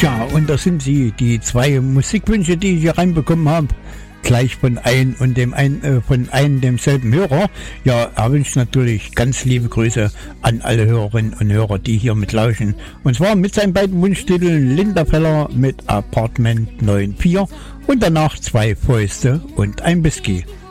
Tja, und das sind sie, die zwei Musikwünsche, die ich hier reinbekommen habe. Gleich von einem demselben Hörer. Ja, er wünscht natürlich ganz liebe Grüße an alle Hörerinnen und Hörer, die hier mitlauschen. Und zwar mit seinen beiden Wunschtiteln Linda Feller mit Apartment 94 und danach zwei Fäuste und ein Whisky.